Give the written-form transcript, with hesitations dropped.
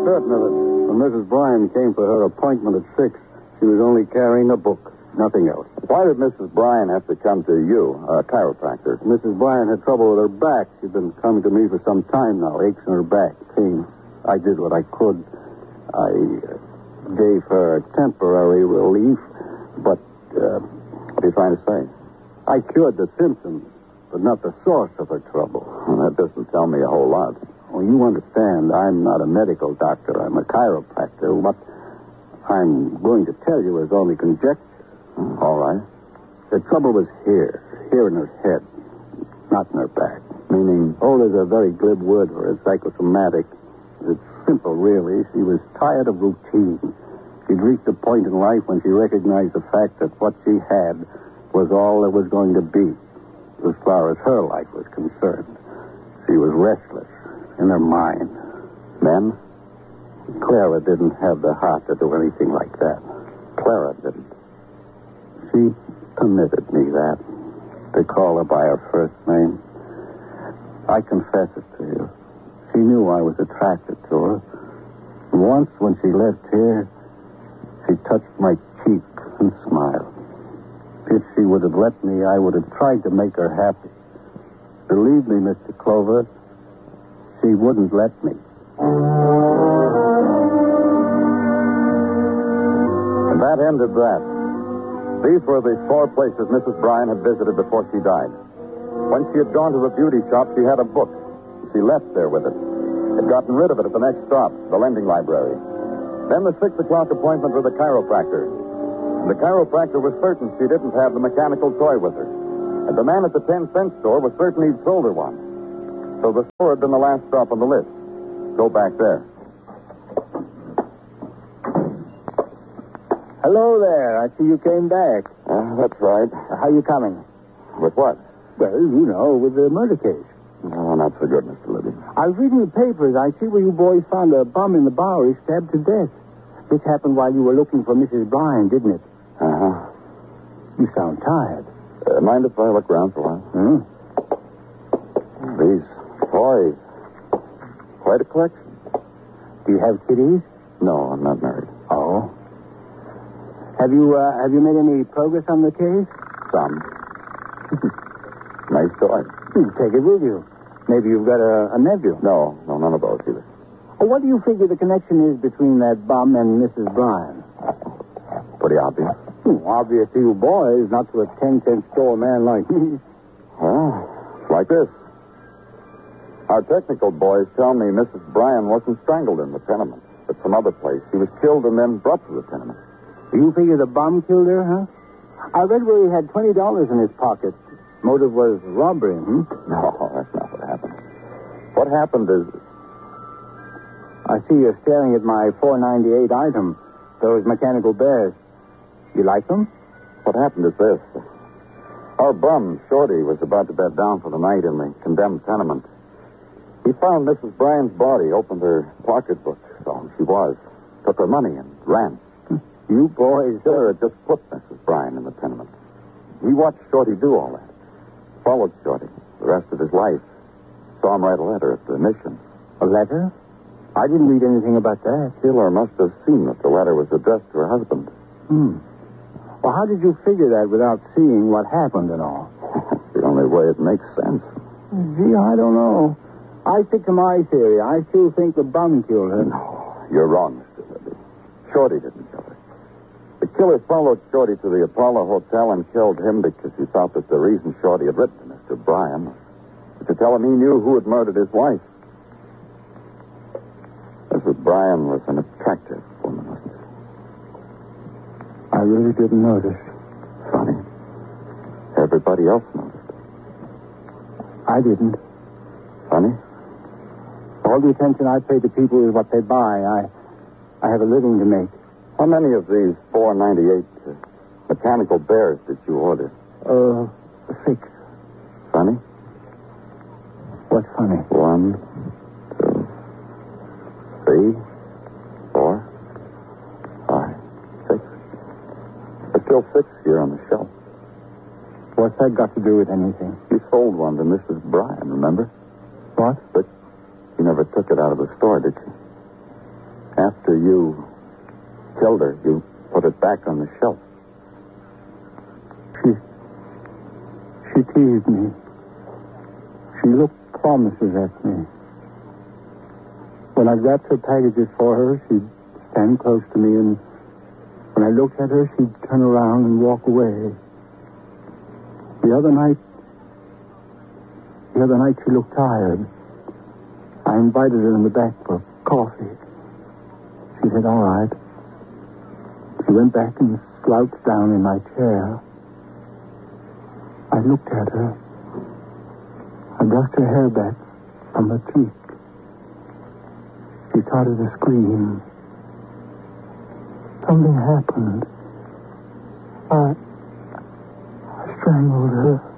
certain of it. When Mrs. Bryan came for her appointment at 6, she was only carrying a book, nothing else. Why did Mrs. Bryan have to come to you, a chiropractor? Mrs. Bryan had trouble with her back. She'd been coming to me for some time now, aches in her back, pain. I did what I could. I gave her temporary relief, but, what are you trying to say? I cured the symptoms, but not the source of her trouble. Well, that doesn't tell me a whole lot. Well, you understand, I'm not a medical doctor. I'm a chiropractor. What I'm going to tell you is only conjecture. All right. The trouble was here in her head, not in her back. Meaning? Oh, there's a very glib word for it, psychosomatic. It's simple, really. She was tired of routine. She'd reached a point in life when she recognized the fact that what she had was all there was going to be, as far as her life was concerned. She was restless in her mind. Then? Clara didn't have the heart to do anything like that. Clara didn't. She permitted me that, to call her by her first name. I confess it to you. She knew I was attracted to her. Once, when she left here, she touched my cheek and smiled. If she would have let me, I would have tried to make her happy. Believe me, Mr. Clover, she wouldn't let me. And that ended that. These were the 4 places Mrs. Bryan had visited before she died. When she had gone to the beauty shop, she had a book. She left there with it. Had gotten rid of it at the next stop, the lending library. Then the 6 o'clock appointment with the chiropractor. And the chiropractor was certain she didn't have the mechanical toy with her. And the man at the 10-cent store was certain he'd sold her one. So the store had been the last stop on the list. Go back there. Hello there. I see you came back. That's right. How you coming? With what? Well, you know, with the murder case. Oh, not so good, Mr. Libby. I was reading the papers. I see where you boys found a bum in the Bowery stabbed to death. This happened while you were looking for Mrs. Bryan, didn't it? Uh-huh. You sound tired. Mind if I look around for a while? These toys. Quite a collection. Do you have kiddies? No, I'm not married. Oh. Have you made any progress on the case? Some. Nice toy. Take it with you. Maybe you've got a nephew. No, none of those either. Well, what do you figure the connection is between that bum and Mrs. Bryan? Pretty obvious. Obvious to you boys, not to a 10-cent store man like me. Well, it's like this. Our technical boys tell me Mrs. Bryan wasn't strangled in the tenement, but some other place. She was killed and then brought to the tenement. You figure the bum killed her, huh? I read where he had $20 in his pocket. Motive was robbery, No, that's not what happened. What happened is... I see you're staring at my $4.98 item. Those mechanical bears. You like them? What happened is this. Our bum, Shorty, was about to bed down for the night in the condemned tenement. He found Mrs. Bryan's body, opened her pocketbook, so she was, took her money and ran. You boys... Killer had just put Mrs. Bryan in the tenement. We watched Shorty do all that. Followed Shorty the rest of his life. Saw him write a letter at the mission. A letter? I didn't read anything about that. Killer must have seen that the letter was addressed to her husband. Well, how did you figure that without seeing what happened and all? The only way it makes sense. Gee, I don't know. I stick to my theory. I still think the bum killed her. No, you're wrong, Mr. Libby. Shorty didn't kill her. The killer followed Shorty to the Apollo Hotel and killed him because he thought that the reason Shorty had written to Mr. Bryan was to tell him he knew who had murdered his wife. Mrs. Bryan was an attractive woman, wasn't she? I really didn't notice. Funny. Everybody else noticed. I didn't. Funny? All the attention I pay to people is what they buy. I have a living to make. How many of these $4.98 mechanical bears did you order? 6. Funny? What's funny? 1, 2, 3, 4, 5, 6. There's still 6 here on the shelf. What's that got to do with anything? You sold one to Mrs. Bryan, remember? What? But you never took it out of the store, did you? After you killed her, you put it back on the shelf. She teased me. She looked promises at me. When I wrapped her packages for her, she'd stand close to me, and when I looked at her, she'd turn around and walk away. The other night, she looked tired. I invited her in the back for coffee. She said, all right. She went back and slouched down in my chair. I looked at her. I brushed her hair back from her cheek. She started to scream. Something happened. I strangled her.